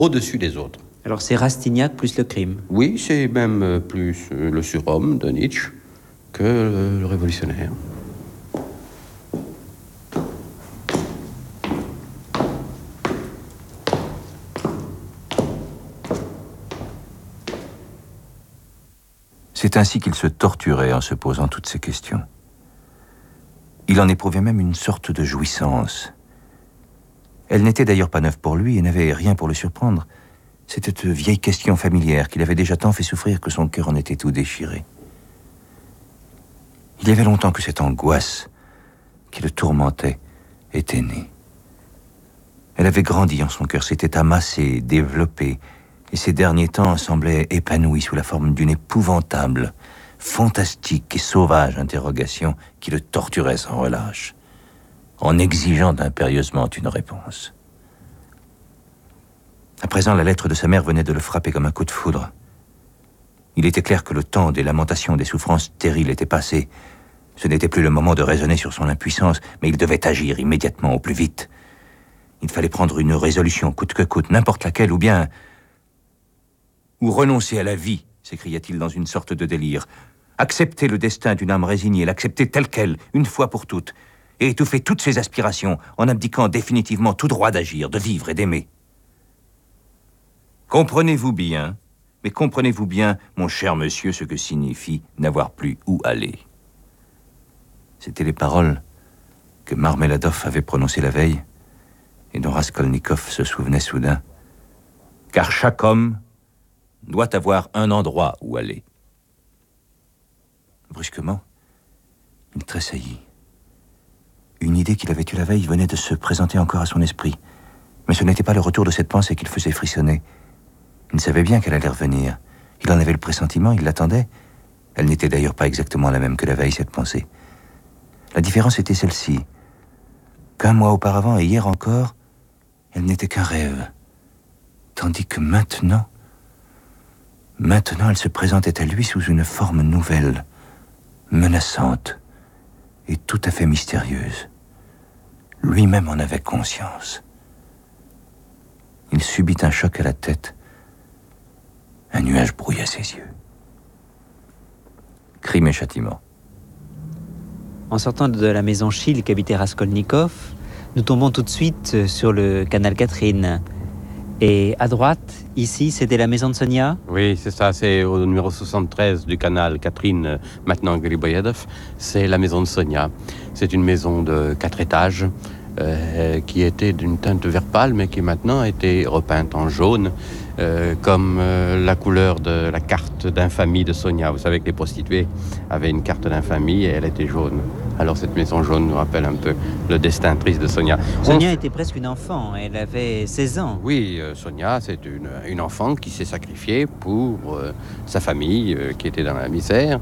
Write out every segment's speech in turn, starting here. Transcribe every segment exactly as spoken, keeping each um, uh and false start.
au-dessus des autres. Alors c'est Rastignac plus le crime. Oui, c'est même plus le surhomme de Nietzsche que le révolutionnaire. C'est ainsi qu'il se torturait en se posant toutes ces questions. Il en éprouvait même une sorte de jouissance. Elle n'était d'ailleurs pas neuve pour lui et n'avait rien pour le surprendre. C'était une vieille question familière qui l'avait déjà tant fait souffrir que son cœur en était tout déchiré. Il y avait longtemps que cette angoisse qui le tourmentait était née. Elle avait grandi en son cœur, s'était amassée, développée, et ces derniers temps semblaient épanouis sous la forme d'une épouvantable, fantastique et sauvage interrogation qui le torturait sans relâche, en exigeant impérieusement une réponse. À présent, la lettre de sa mère venait de le frapper comme un coup de foudre. Il était clair que le temps des lamentations, des souffrances stériles était passé. Ce n'était plus le moment de raisonner sur son impuissance, mais il devait agir immédiatement, au plus vite. Il fallait prendre une résolution, coûte que coûte, n'importe laquelle, ou bien... Ou renoncer à la vie, s'écria-t-il dans une sorte de délire. Accepter le destin d'une âme résignée, l'accepter telle qu'elle, une fois pour toutes, et étouffer toutes ses aspirations en abdiquant définitivement tout droit d'agir, de vivre et d'aimer. Comprenez-vous bien, mais comprenez-vous bien, mon cher monsieur, ce que signifie n'avoir plus où aller. C'étaient les paroles que Marmeladov avait prononcées la veille et dont Raskolnikov se souvenait soudain. Car chaque homme doit avoir un endroit où aller. Brusquement, il tressaillit. Une idée qu'il avait eue la veille venait de se présenter encore à son esprit. Mais ce n'était pas le retour de cette pensée qui le faisait frissonner. Il savait bien qu'elle allait revenir. Il en avait le pressentiment, il l'attendait. Elle n'était d'ailleurs pas exactement la même que la veille, cette pensée. La différence était celle-ci. Qu'un mois auparavant et hier encore, elle n'était qu'un rêve. Tandis que maintenant... Maintenant, elle se présentait à lui sous une forme nouvelle, menaçante et tout à fait mystérieuse. Lui-même en avait conscience. Il subit un choc à la tête. Un nuage brouilla ses yeux. Crime et châtiment. En sortant de la maison Schill qu'habitait Raskolnikov, nous tombons tout de suite sur le canal Catherine. Et à droite, ici, c'était la maison de Sonia ? Oui, c'est ça, c'est au numéro soixante-treize du canal Catherine, maintenant Griboyedov. C'est la maison de Sonia. C'est une maison de quatre étages euh, qui était d'une teinte vert pâle, mais qui maintenant a été repeinte en jaune, euh, comme euh, la couleur de la carte d'infamie de Sonia. Vous savez que les prostituées avaient une carte d'infamie et elle était jaune. Alors cette maison jaune nous rappelle un peu le destin triste de Sonia. Sonia On... était presque une enfant, elle avait seize ans. Oui, euh, Sonia, c'est une, une enfant qui s'est sacrifiée pour euh, sa famille euh, qui était dans la misère.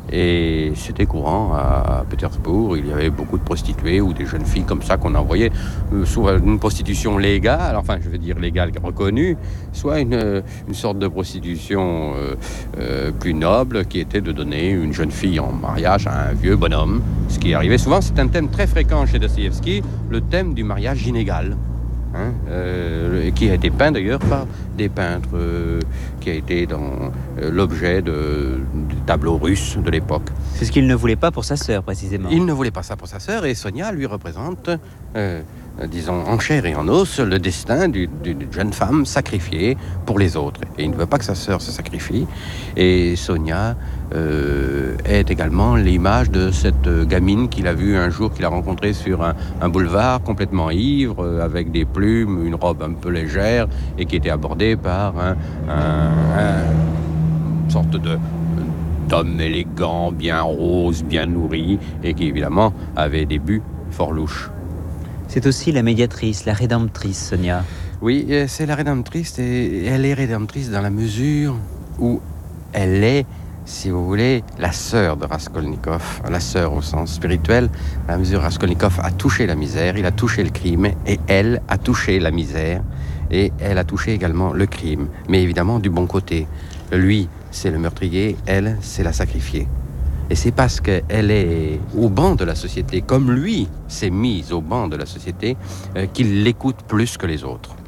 Et c'était courant à Pétersbourg, il y avait beaucoup de prostituées ou des jeunes filles comme ça qu'on envoyait euh, soit une prostitution légale, enfin je veux dire légale reconnue, soit une, une sorte de prostitution euh, euh, plus noble qui était de donner une jeune fille en mariage à un vieux bonhomme. Ce qui arrivait souvent, c'est un thème très fréquent chez Dostoïevski, le thème du mariage inégal. Hein, euh, qui a été peint d'ailleurs par des peintres, euh, qui a été dans euh, l'objet de, de tableaux russes de l'époque. C'est ce qu'il ne voulait pas pour sa sœur, précisément. Il ne voulait pas ça pour sa sœur, et Sonia lui représente, euh, disons, en chair et en os, le destin du, d'une jeune femme sacrifiée pour les autres. Et il ne veut pas que sa sœur se sacrifie. Et Sonia euh, est également l'image de cette gamine qu'il a vue un jour, qu'il a rencontrée sur un, un boulevard, complètement ivre, euh, avec des plumes, une robe un peu légère, et qui était abordée par un, un, un une sorte de d'homme élégant, bien rose, bien nourri, et qui évidemment avait des buts fort louches. C'est aussi la médiatrice, la rédemptrice, Sonia. Oui, c'est la rédemptrice, et elle est rédemptrice dans la mesure où elle est, si vous voulez, la sœur de Raskolnikov, la sœur au sens spirituel, dans la mesure où Raskolnikov a touché la misère, il a touché le crime, et elle a touché la misère, et elle a touché également le crime, mais évidemment du bon côté. Lui, c'est le meurtrier, elle, c'est la sacrifiée. Et c'est parce qu'elle est au banc de la société, comme lui s'est mise au banc de la société, euh, qu'il l'écoute plus que les autres.